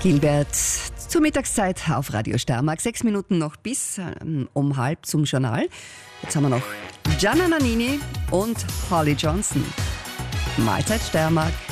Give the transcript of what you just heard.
Gilbert zur Mittagszeit auf Radio Steiermark. 6 Minuten noch bis um halb zum Journal. Jetzt haben wir noch Gianna Nannini und Holly Johnson. Mahlzeit Steiermark.